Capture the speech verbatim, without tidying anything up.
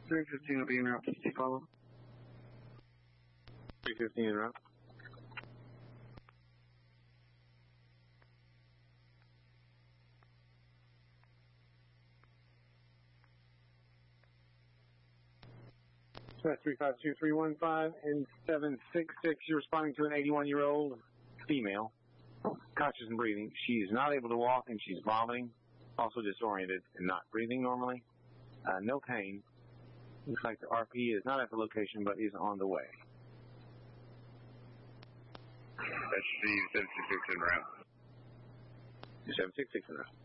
three fifteen will be en route to follow. three fifteen en route. three five two three one five and seven six six, you're responding to an eighty-one-year-old female, conscious and breathing. She is not able to walk and she's vomiting, also disoriented and not breathing normally. Uh, no pain. Looks like the R P is not at the location but is on the way. That's Steve seven six six en route. seven six six en route.